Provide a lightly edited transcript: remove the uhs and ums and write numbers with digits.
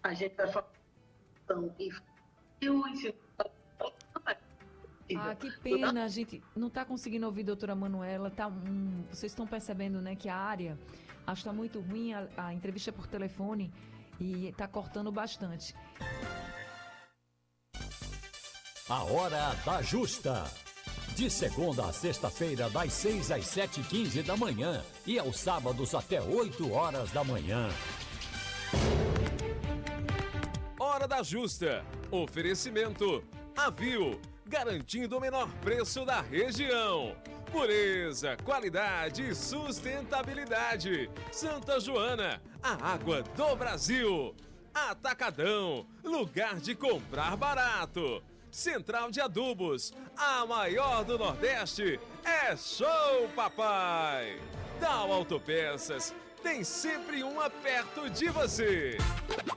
A gente vai falar e o ensino. Ah, que pena, a gente não está conseguindo ouvir a doutora Manuela. Vocês estão percebendo, né, que a área acho que está muito ruim, a entrevista por telefone, e está cortando bastante. A Hora da Justa. De segunda a sexta-feira, das 6 às 7h15 da manhã e aos sábados até 8 horas da manhã. Hora da Justa. Oferecimento Avil, garantindo o menor preço da região. Pureza, qualidade e sustentabilidade. Santa Joana, a água do Brasil. Atacadão, lugar de comprar barato. Central de Adubos, a maior do Nordeste. É show, papai! Dow Autopeças, tem sempre uma perto de você.